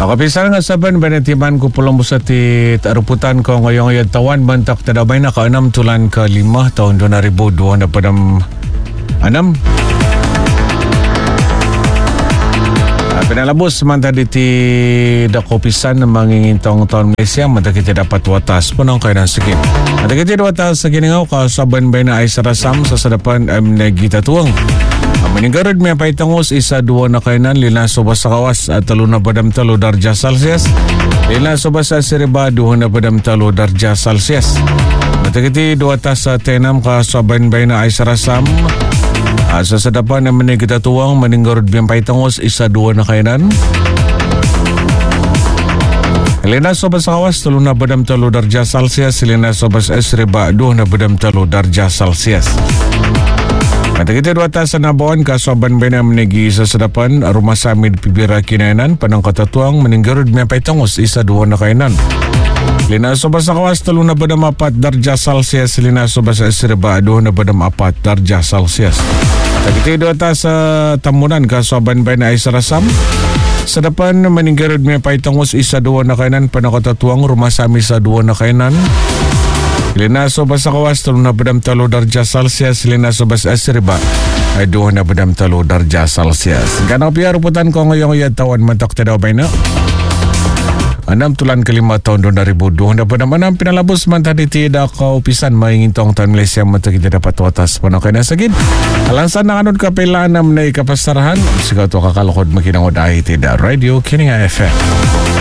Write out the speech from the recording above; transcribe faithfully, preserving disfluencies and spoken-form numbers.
Ako pisang nga saban benetiman ko pulang busa ti taruputan ko ngayong ayad tawan bantak tadabay na ka enam tulan ka lima tahun dua ribu dua na padam enam. Pinalabos man tadi ti dako pisan na mangingintong taon Malaysia mata kita dapat watas punong kayo ng sakit. Mata kita watas sa giningaw ka saban bay na ay sarasam sa sadapan am nagita tuwang. Manigarod may paitangos isa duwa na kainan lina sobas sa kawas at talo na badam talo darja Celsius. Lina sobas sa siriba duwa na badam talo darja Celsius. Mata kita watas sa tenam ka saban bay na ay sarasam. Sa sadapan na manigita tuwang maninggarod biyang paitangos isa duwa na kainan. Lina sobas sa kawas talo na badam talo darja Celsius. Lina sobas esriba duwa na badam talo darja Celsius. Mata kita dua tas sa nabuan kasaban ba na manigi sa sadapan rumah samid pibira kinainan panang katatuang maninggarod may paitangos isa duwa na kainan. Lina sobas sa kawas talo na badam apat darja Celsius. Lina sobas sa esriba duwa na badam apat darja Celsius. Kita dua tas sa tamunan kasaban ba na ay sarasam. Sadapan maninggarod may paitangos isa duwa na kainan panang katatuang rumah samid sa duwa na kainan. Lina sobas sa kawas talo na badam talo darja Celsius. Lina sobas esriba ay duwa na badam talo darja Celsius. Ganang piyaruputan ko ngayong iyad tawan mantak tadaw bay na enam tulan kelima tahun dua ribu dua na badam enam pinalabos man tadi tidak ka upisan maingintong taon Malaysia mata kita dapat watas panakay na sagid. Alansan na kanod kapilaan na manay kapastarahan sigaw to kakalakod makinangod ay tidak radio Kininga F M.